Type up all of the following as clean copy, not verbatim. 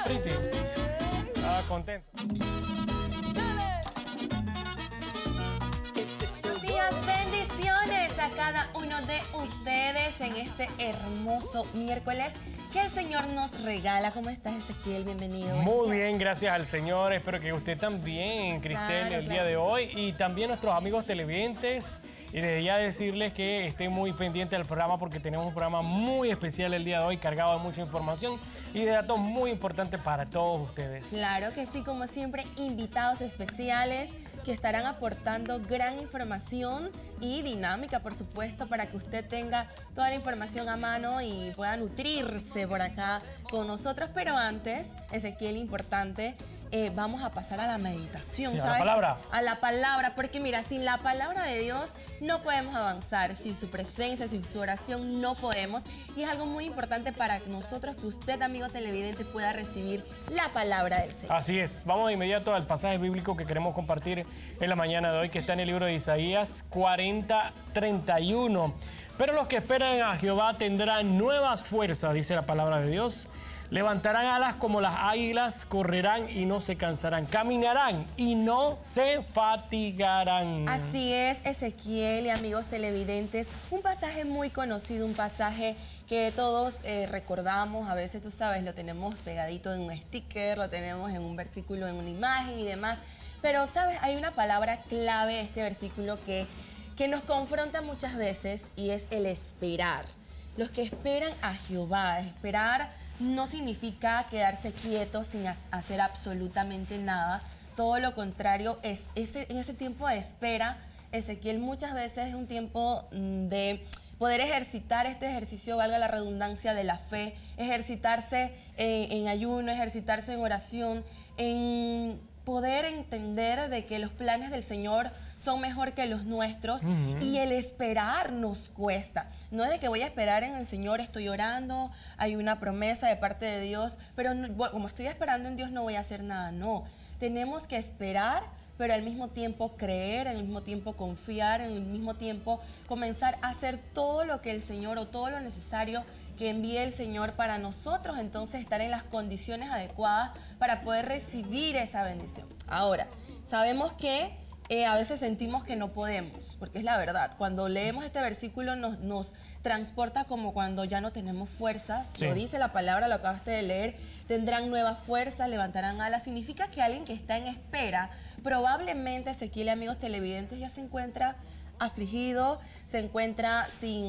Pretty. Estaba contento. Buenos días, bendiciones a cada uno de ustedes en este hermoso miércoles que el Señor nos regala. ¿Cómo estás, Ezequiel? Bienvenido. Muy bien, gracias al Señor. Espero que usted también, Cristel, el día de hoy. Y también nuestros amigos televidentes. Y desde ya decirles que estén muy pendientes del programa porque tenemos un programa muy especial el día de hoy, cargado de mucha información y de datos muy importantes para todos ustedes. Claro que sí, como siempre, invitados especiales que estarán aportando gran información y dinámica, por supuesto, para que usted tenga toda la información a mano y pueda nutrirse por acá con nosotros. Pero antes, Ezequiel, importante, vamos a pasar a la meditación, sí, ¿sabes? A la palabra. A la palabra, porque mira, sin la palabra de Dios no podemos avanzar, sin su presencia, sin su oración no podemos. Y es algo muy importante para nosotros que usted, amigo televidente, pueda recibir la palabra del Señor. Así es, vamos de inmediato al pasaje bíblico que queremos compartir en la mañana de hoy, que está en el libro de Isaías 40:31. Pero los que esperan a Jehová tendrán nuevas fuerzas, dice la palabra de Dios. Levantarán alas como las águilas, correrán y no se cansarán, caminarán y no se fatigarán. Así es, Ezequiel y amigos televidentes, un pasaje muy conocido, un pasaje que todos recordamos, a veces tú sabes, lo tenemos pegadito en un sticker, lo tenemos en un versículo, en una imagen y demás, pero sabes, hay una palabra clave de este versículo que nos confronta muchas veces y es el esperar. Los que esperan a Jehová, esperar no significa quedarse quietos sin hacer absolutamente nada. Todo lo contrario, en ese tiempo de espera, Ezequiel, muchas veces es un tiempo de poder ejercitar este ejercicio, valga la redundancia, de la fe, ejercitarse en ayuno, ejercitarse en oración, en poder entender de que los planes del Señor son mejor que los nuestros y el esperar nos cuesta. No es de que voy a esperar en el Señor, estoy orando, hay una promesa de parte de Dios, pero como estoy esperando en Dios no voy a hacer nada. No, tenemos que esperar, pero al mismo tiempo creer, al mismo tiempo confiar, al mismo tiempo comenzar a hacer todo lo que el Señor o todo lo necesario que envíe el Señor para nosotros, entonces estar en las condiciones adecuadas para poder recibir esa bendición. Ahora, sabemos que a veces sentimos que no podemos, porque es la verdad. Cuando leemos este versículo nos transporta como cuando ya no tenemos fuerzas. Sí. Lo dice la palabra, lo acabaste de leer. Tendrán nuevas fuerzas, levantarán alas. Significa que alguien que está en espera, probablemente, Ezequiel y amigos televidentes, ya se encuentra afligido, se encuentra sin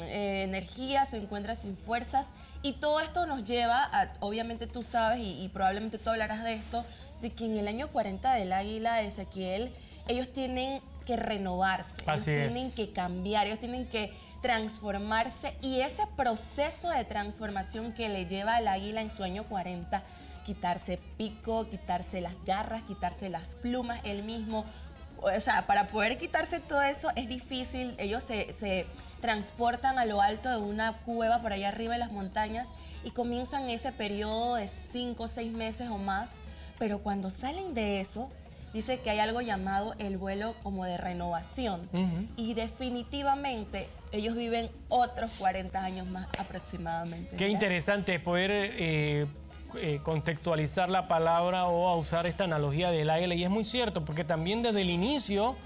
energía, se encuentra sin fuerzas. Y todo esto nos lleva a, obviamente tú sabes, y probablemente tú hablarás de esto, de que en el año 40 del águila, Ezequiel, ellos tienen que renovarse, ellos tienen que cambiar, ellos tienen que transformarse, y ese proceso de transformación que le lleva al águila en su año 40, quitarse pico, quitarse las garras, quitarse las plumas, él mismo, o sea, para poder quitarse todo eso es difícil. Ellos se transportan a lo alto de una cueva por allá arriba en las montañas y comienzan ese periodo de 5 o 6 meses o más, pero cuando salen de eso, dice que hay algo llamado el vuelo como de renovación. Y definitivamente ellos viven otros 40 años más aproximadamente. Qué interesante poder contextualizar la palabra o usar esta analogía del águila. Y es muy cierto, porque también desde el inicio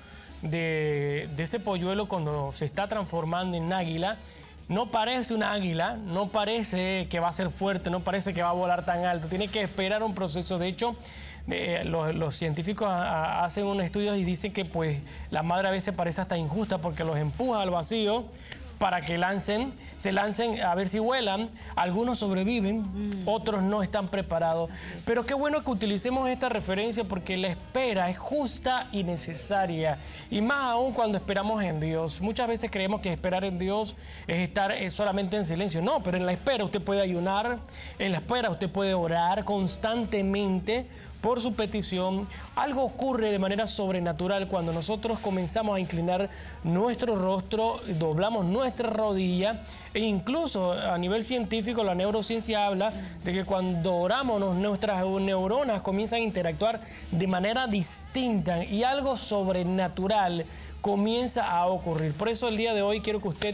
de ese polluelo, cuando se está transformando en águila, no parece una águila, no parece que va a ser fuerte, no parece que va a volar tan alto. Tiene que esperar un proceso. De hecho, los científicos hacen unos estudios y dicen que pues la madre a veces parece hasta injusta porque los empuja al vacío para que se lancen a ver si vuelan. Algunos sobreviven, otros no están preparados. Pero qué bueno que utilicemos esta referencia porque la espera es justa y necesaria. Y más aún cuando esperamos en Dios. Muchas veces creemos que esperar en Dios es estar solamente en silencio. No, pero en la espera usted puede ayunar, en la espera usted puede orar constantemente por su petición. Algo ocurre de manera sobrenatural cuando nosotros comenzamos a inclinar nuestro rostro, doblamos nuestra rodilla, e incluso a nivel científico la neurociencia habla de que cuando oramos nuestras neuronas comienzan a interactuar de manera distinta y algo sobrenatural comienza a ocurrir. Por eso el día de hoy quiero que usted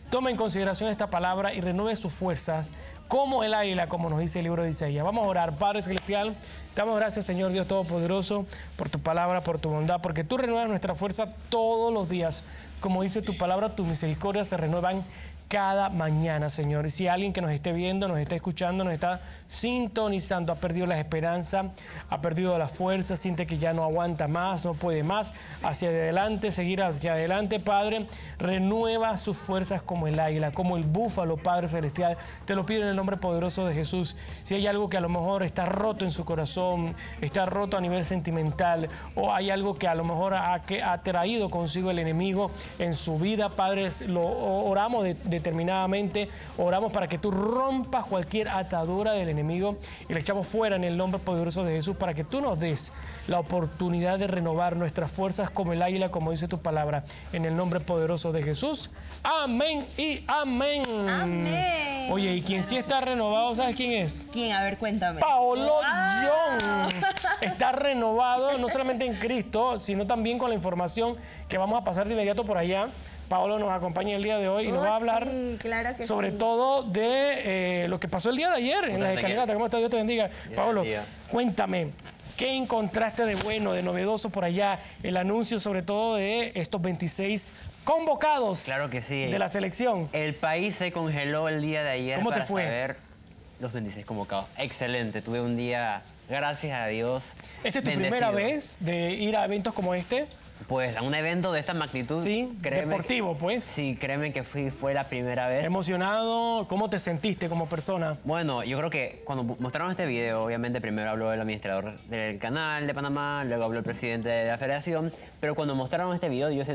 tome en consideración esta palabra y renueve sus fuerzas como el águila, como nos dice el libro de Isaías. Vamos a orar. Padre Celestial, te damos gracias, Señor Dios Todopoderoso, por tu palabra, por tu bondad, porque tú renuevas nuestra fuerza todos los días. Como dice tu palabra, tus misericordias se renuevan cada mañana, Señor. Y si alguien que nos esté viendo, nos está escuchando, nos está sintonizando, ha perdido la esperanza, ha perdido la fuerza, siente que ya no aguanta más, no puede más, hacia adelante, seguir hacia adelante, Padre, renueva sus fuerzas como el águila, como el búfalo, Padre Celestial. Te lo pido en el nombre poderoso de Jesús. Si hay algo que a lo mejor está roto en su corazón, está roto a nivel sentimental, o hay algo que a lo mejor ha traído consigo el enemigo en su vida, Padre, lo oramos determinadamente, oramos para que tú rompas cualquier atadura del enemigo y le echamos fuera en el nombre poderoso de Jesús, para que tú nos des la oportunidad de renovar nuestras fuerzas como el águila, como dice tu palabra, en el nombre poderoso de Jesús. Amén y amén. Amén. Oye, y quien sí está renovado, ¿sabes quién es? ¿Quién? A ver, cuéntame. Paolo John está renovado no solamente en Cristo, sino también con la información que vamos a pasar de inmediato por allá. Paolo nos acompaña el día de hoy y nos va a hablar sobre todo de lo que pasó el día de ayer en la escalinata. ¿Cómo está? Dios te bendiga. Paolo, cuéntame, ¿qué encontraste de bueno, de novedoso por allá? El anuncio sobre todo de estos 26 convocados, claro que sí, de la selección. El país se congeló el día de ayer. ¿Cómo te para fue? Saber los 26 convocados. Excelente, tuve un día, gracias a Dios, ¿Esta es tu bendecido. primera vez de ir a eventos como este? Pues a un evento de esta magnitud. Sí, deportivo, pues. Sí, créeme que fue la primera vez. ¿Emocionado? ¿Cómo te sentiste como persona? Bueno, yo creo que cuando mostraron este video, obviamente primero habló el administrador del canal de Panamá, luego habló el presidente de la federación, pero cuando mostraron este video yo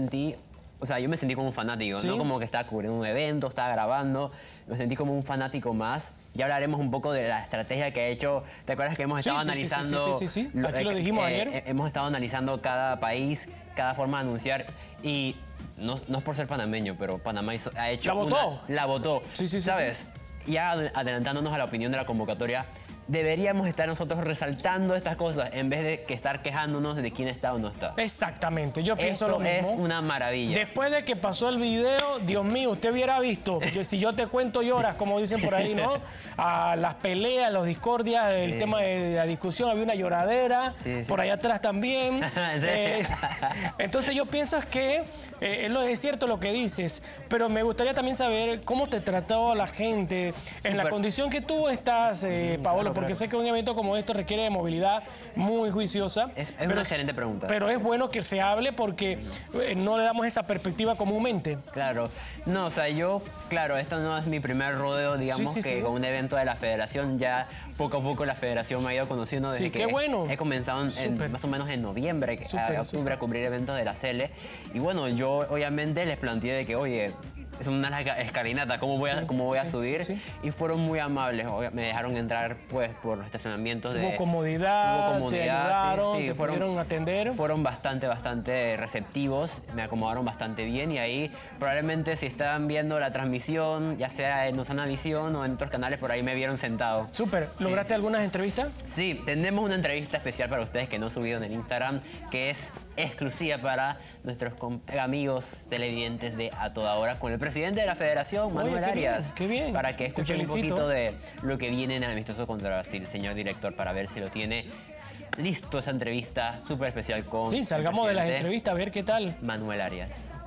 me sentí como un fanático, ¿Sí? no como que estaba cubriendo un evento, estaba grabando, me sentí como un fanático más. Ya hablaremos un poco de la estrategia que ha hecho. ¿Te acuerdas que hemos estado analizando? Sí. Aquí lo dijimos ayer. Hemos estado analizando cada país, cada forma de anunciar y no es por ser panameño, pero Panamá ha hecho ¿La votó? La votó. Sí. ¿Sabes? Ya adelantándonos a la opinión de la convocatoria, deberíamos estar nosotros resaltando estas cosas en vez de que estar quejándonos de quién está o no está. Exactamente, yo pienso lo mismo. Esto es una maravilla. Después de que pasó el video, Dios mío, usted hubiera visto, si yo te cuento lloras, como dicen por ahí, ¿no? A las peleas, los discordias, el tema de la discusión, había una lloradera, por allá atrás también. Entonces yo pienso que es cierto lo que dices, pero me gustaría también saber cómo te trató la gente en la condición que tú estás, Paolo, porque sé que un evento como esto requiere de movilidad muy juiciosa. Es una excelente pregunta. Pero es bueno que se hable porque no le damos esa perspectiva comúnmente. Claro. No, o sea, claro, esto no es mi primer rodeo, digamos, con un evento de la federación. Ya poco a poco la federación me ha ido conociendo desde que he comenzado más o menos en noviembre, octubre, a cubrir eventos de la CL. Y bueno, yo obviamente les planteé de que, oye, es una larga escalinata, ¿cómo voy a subir? Sí. Y fueron muy amables, me dejaron entrar pues por los estacionamientos. Hubo comodidad, te ayudaron, te pudieron atender. Fueron bastante receptivos, me acomodaron bastante bien y ahí probablemente si estaban viendo la transmisión, ya sea en Usana Visión o en otros canales, por ahí me vieron sentado. Súper. ¿Lograste algunas entrevistas? Sí, tenemos una entrevista especial para ustedes que no he subido en el Instagram, que es exclusiva para nuestros amigos televidentes de A Toda Hora con el presidente de la federación, Manuel Arias. Qué bien. Para que escuchen un poquito de lo que viene en el amistoso contra Brasil, señor director, para ver si lo tiene listo esa entrevista súper especial con salgamos de las entrevistas a ver qué tal. Manuel Arias.